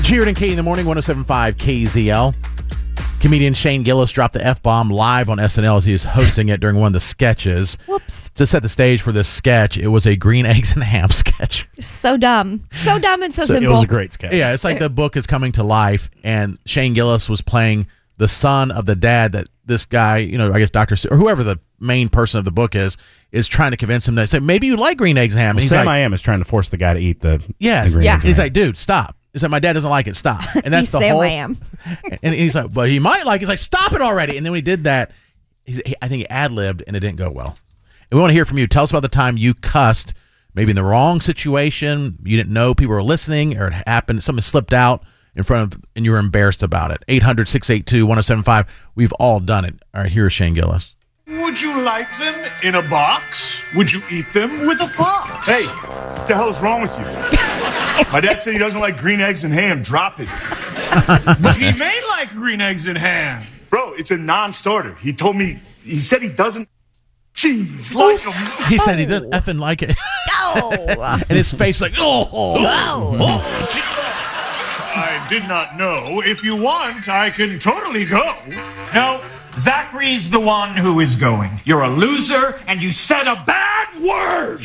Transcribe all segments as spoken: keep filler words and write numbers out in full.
Cheered and Katie in the morning, one oh seven point five K Z L. Comedian Shane Gillis dropped the F-bomb live on S N L as he is hosting it during one of the sketches. Whoops. To set the stage for this sketch, it was a green eggs and ham sketch. So dumb. So dumb and so, So it simple. It was a great sketch. Yeah, it's like the book is coming to life, and Shane Gillis was playing the son of the dad that this guy, you know, I guess Doctor or whoever the main person of the book is, is trying to convince him that say maybe you like green eggs and ham. And Well, he's Sam like, I am is trying to force the guy to eat the, yes, the green Yeah. eggs and he's ham. like, dude, stop. He's like, my dad doesn't like it. Stop. And that's He's the Sam whole. I am. And he's like, but he might like. It. He's like, stop it already. And then when he did that, he's, he, I think he ad libbed, and it didn't go well. And we want to hear from you. Tell us about the time you cussed, maybe in the wrong situation. You didn't know people were listening, or it happened. Something slipped out in front of, and you were embarrassed about it. eight hundred, six eight two, one oh seven five. We've all done it. All right, here's Shane Gillis. Would you like them in a box? Would you eat them with a fox? Hey, what the hell is wrong with you? My dad said he doesn't like green eggs and ham. Drop it. But he may like green eggs and ham. Bro, it's a non-starter. He told me, he said he doesn't, jeez, like him. He said he didn't effing like it. Oh. And his face like, oh. Oh. I did not know. If you want, I can totally go. No, Zachary's the one who is going. You're a loser, and you said a bad word.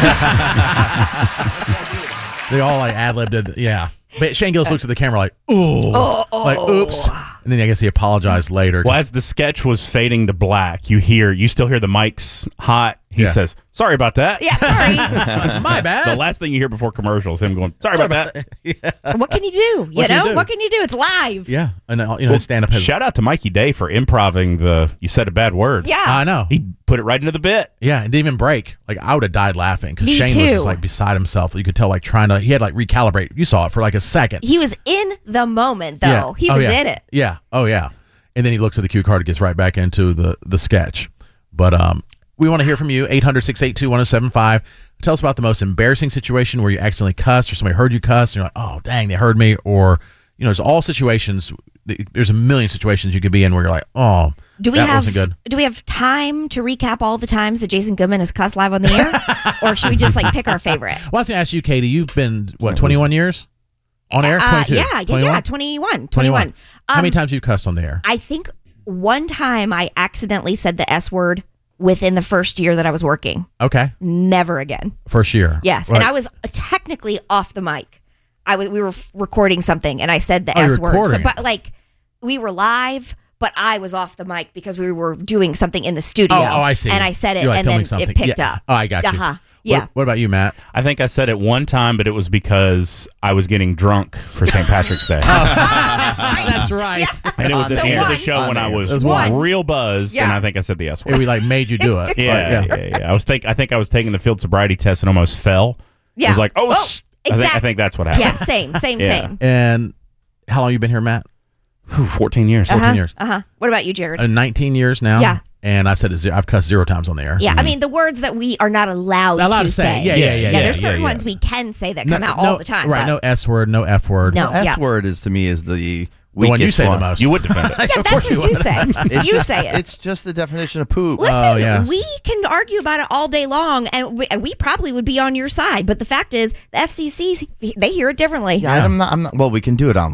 They all like ad libbed it. Yeah. But Shane Gillis looks at the camera like, ooh. Oh, oh. Like, oops. And then I guess he apologized later. Well, as the sketch was fading to black, you hear, you still hear the mics hot. He Yeah. says, sorry about that. Yeah, sorry. My bad. The last thing you hear before commercials, him going, sorry about that. What can you do? You What can know? you do? What can you do? It's live. Yeah. And, uh, you know, stand up has. Shout out to Mikey Day for improving the, you said a bad word. Yeah. I know. He put it right into the bit. Yeah, it didn't even break. Like, I would have died laughing because Me Shane was too. just like beside himself. You could tell, like, trying to, he had like recalibrate. You saw it for like a second. He was in the moment, though. Yeah. He Oh, was yeah. in it. Yeah. Oh, yeah. And then he looks at the cue card and gets right back into the, the sketch. But um, we want to hear from you. eight hundred, six eight two, one oh seven five. Tell us about the most embarrassing situation where you accidentally cussed or somebody heard you cuss and you're like, oh, dang, they heard me. Or, you know, there's all situations. There's a million situations you could be in where you're like, oh, Do we that have wasn't good. Do we have time to recap all the times that Jason Goodman has cussed live on the air, or should we just like pick our favorite? Well, I was going to ask you, Katie, you've been, what, twenty-one years on air? Uh, twenty-two? yeah, yeah, twenty-one? yeah, twenty-one, twenty-one. twenty-one. How many Um, times have you cussed on the air? I think one time I accidentally said the S word within the first year that I was working. Okay. Never again. First year. Yes, Right. and I was technically off the mic. I was we were f- recording something, and I said the Oh, you're S word. So, recording. but like we were live, but I was off the mic because we were doing something in the studio. Oh, oh, I see. And I said it, You're, like, and then filming something. it picked Yeah. up. Oh, I got you. Uh-huh. What- Yeah. What, about you, Matt? I think I said it one time, but it was because I was getting drunk for Saint Patrick's Day. That's right. That's right. Yeah. And it was at So the end of the one. show when I was It was one. real buzzed, Yeah. and I think I said the S And word. we like made you do it. Yeah, Right, yeah, yeah, I was think I think I was taking the field sobriety test and almost fell. Yeah. It was like, oh, Oh, s- I think I exact- think that's what happened. Yeah, same, same, Yeah. same. And how long you been here, Matt? Whew, fourteen years. Uh-huh, years. Uh-huh. What about you, Jared? Uh, nineteen years now. Yeah. And I've said it zero, I've cussed zero times on the air. Yeah, I mean the words that we are not allowed, Not allowed to to say. say. Yeah, yeah, yeah, yeah, there's yeah, certain yeah. ones we can say that No- come out no- all the time. Right. but- No S word. No F word. No. S yeah. word is to me is the The one you weakest say the one. most. You would defend it. Yeah, Of that's course what you you would. say. It's You just- say it. It's just the definition of poop. Listen, Oh, yeah. we can argue about it all day long, and we, and we probably would be on your side. But the fact is, the F C C, they hear it differently. yeah, I'm not. I'm not. Well, we can do it online.